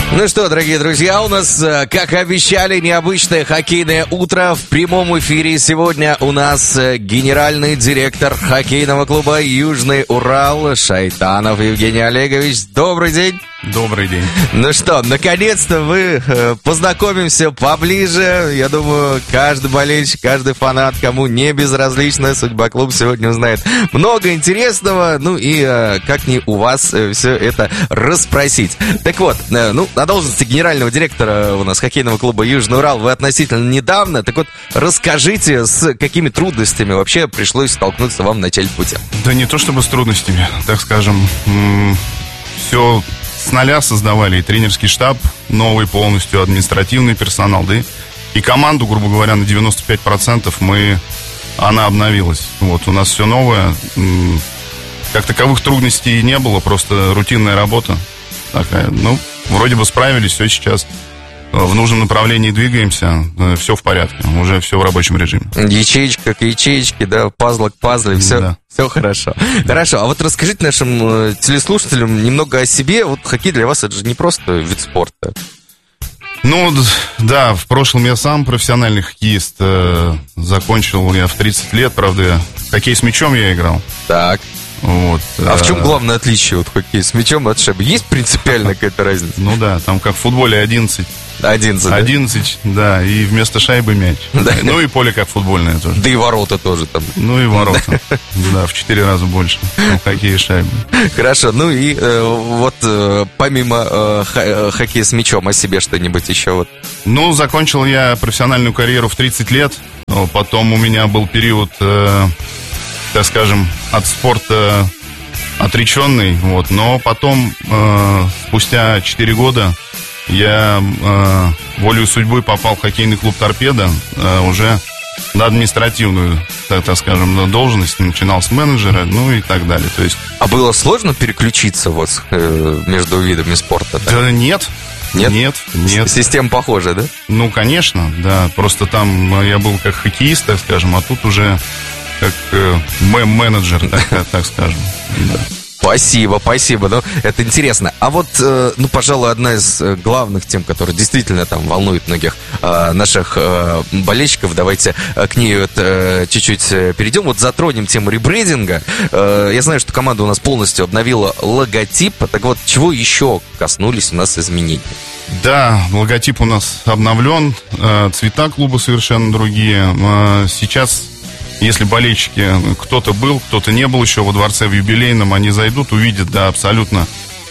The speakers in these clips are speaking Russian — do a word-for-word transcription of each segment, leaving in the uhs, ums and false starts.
Ну что, дорогие друзья, у нас, как обещали, необычное хоккейное утро. В прямом эфире сегодня у нас генеральный директор хоккейного клуба «Южный Урал» Шайтанов Евгений Олегович. Добрый день. Добрый день. Ну что, наконец-то мы э, познакомимся поближе. Я думаю, каждый болельщик, каждый фанат, кому не безразлична судьба клуба, сегодня узнает много интересного. Ну и э, как не у вас э, все это расспросить. Так вот, э, ну, на должности генерального директора у нас хоккейного клуба «Южный Урал» вы относительно недавно. Так вот, расскажите, с какими трудностями вообще пришлось столкнуться вам в начале пути? Да не то чтобы с трудностями, так скажем, м- все... С нуля создавали и тренерский штаб, новый полностью административный персонал, да и, и команду, грубо говоря, на девяносто пять процентов мы, она обновилась. Вот, у нас все новое. Как таковых трудностей не было, просто рутинная работа такая. Ну, вроде бы справились, все сейчас в нужном направлении двигаемся, все в порядке, уже все в рабочем режиме. Ячеечка к ячеечке, да, пазл к пазлу, все, да. Все хорошо. Хорошо, а вот расскажите нашим телеслушателям немного о себе. Вот хоккей для вас это же не просто вид спорта. Ну, да, в прошлом я сам профессиональный хоккеист. Закончил я в тридцать лет, правда, хоккей с мячом я играл. Так. Вот. А в чем главное отличие от хоккея с мячом от шайбы? Есть принципиальная какая-то разница? Ну да, там как в футболе одиннадцать. одиннадцать, одиннадцать, да? да, и вместо шайбы мяч. Да. Ну и поле как футбольное тоже. Да и ворота тоже там. Ну и ворота, да, в четыре раза больше, чем в хоккее с шайбой. Хорошо, ну и э, вот э, помимо э, х- хоккея с мячом о себе что-нибудь еще вот? Ну, закончил я профессиональную карьеру в тридцать лет, потом у меня был период... Э, так скажем, от спорта отреченный, вот, но потом, э, спустя четыре года, я э, волею судьбы попал в хоккейный клуб «Торпедо», э, уже на административную, так, так скажем, должность, начинал с менеджера, ну и так далее, то есть... А было сложно переключиться вот э, между видами спорта? Да, да нет. Нет? Нет, нет. Система похожа, да? Ну, конечно, да, просто там я был как хоккеист, так скажем, а тут уже... как э, менеджер, так, так скажем. Да. Спасибо, спасибо. Ну, это интересно. А вот, э, ну, пожалуй, одна из главных тем, которая действительно там волнует многих э, наших э, болельщиков, давайте к ней вот, э, чуть-чуть перейдем. Вот затронем тему ребрендинга. Э, я знаю, что команда у нас полностью обновила логотип. Так вот, чего еще коснулись у нас изменений? Да, логотип у нас обновлен. Э, цвета клуба совершенно другие. Э, сейчас... Если болельщики, кто-то был, кто-то не был еще во дворце в юбилейном, они зайдут, увидят, да, абсолютно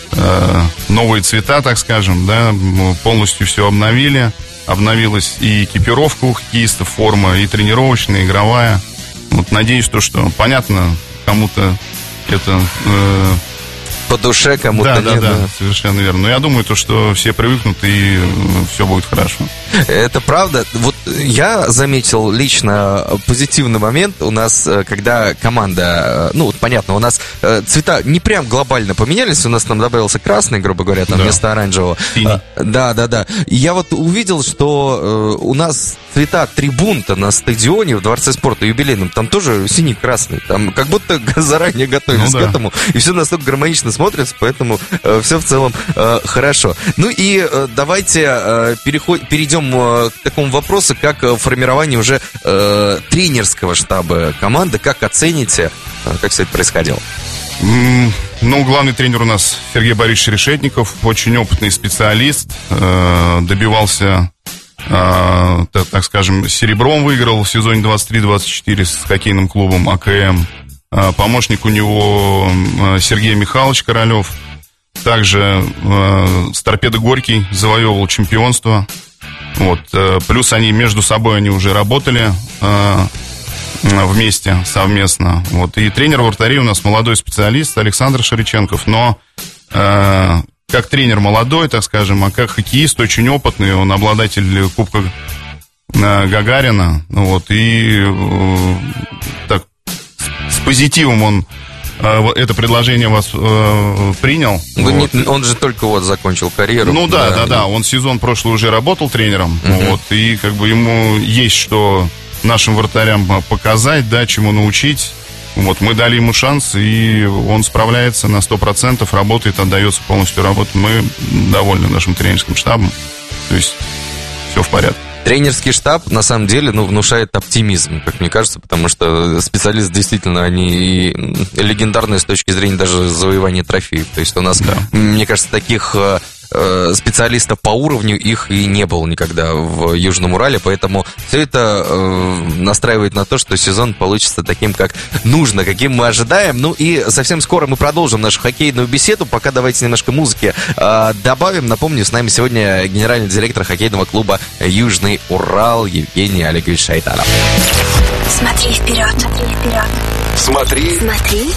э, новые цвета, так скажем, да, полностью все обновили. Обновилась и экипировка у хоккеистов, форма, и тренировочная, и игровая. Вот надеюсь, то, что понятно, кому-то это... Э, по душе, кому-то да, нет. Да, да, совершенно верно. Но я думаю, то, что все привыкнут, и все будет хорошо. Это правда. Вот я заметил лично позитивный момент у нас, когда команда, ну, вот понятно, у нас цвета не прям глобально поменялись, у нас там добавился красный, грубо говоря, там да. вместо оранжевого. Синий. Да, да, да. И я вот увидел, что у нас цвета трибун-то на стадионе в Дворце спорта юбилейном, там тоже синий-красный. Там как будто заранее готовились ну, да. к этому, и все настолько гармонично смотрится, поэтому э, все в целом э, хорошо. Ну и э, давайте э, переход, перейдем э, к такому вопросу, как э, формирование уже э, тренерского штаба команды. Как оцените, э, как все это происходило? Mm, ну, главный тренер у нас Сергей Борисович Решетников, очень опытный специалист, э, добивался, э, так, так скажем, серебром выиграл в сезоне двадцать три двадцать четыре с хоккейным клубом АКМ. Помощник у него Сергей Михайлович Королев. Также э, с «Торпедо» Горький завоевывал чемпионство. Вот. Плюс они между собой они уже работали э, вместе, совместно. Вот. И тренер вратарей у нас молодой специалист Александр Шариченков. Но э, как тренер молодой, так скажем, а как хоккеист очень опытный. Он обладатель Кубка э, Гагарина. Вот. И э, так с позитивом он э, это предложение вас э, принял. Да вот. Не, он же только вот закончил карьеру. Ну да, да, да, да. Он сезон прошлый уже работал тренером. Uh-huh. Вот, и как бы ему есть что нашим вратарям показать, да, чему научить. Вот, мы дали ему шанс, и он справляется на сто процентов, работает, отдается полностью работе. Мы довольны нашим тренерским штабом. То есть все в порядке. Тренерский штаб, на самом деле, ну, внушает оптимизм, как мне кажется, потому что специалисты действительно, они легендарные с точки зрения даже завоевания трофеев. То есть у нас, да. мне кажется, таких э, специалистов по уровню их и не было никогда в Южном Урале, поэтому все это э, настраивает на то, что сезон получится таким, как нужно, каким мы ожидаем. Ну и совсем скоро мы продолжим нашу хоккейную беседу, пока давайте немножко музыки э, добавим. Напомню, с нами сегодня генеральный директор хоккейного клуба «Южный Урал» Евгений Олегович Шайтанов. Смотри вперед, смотри вперед. Смотри, Смотри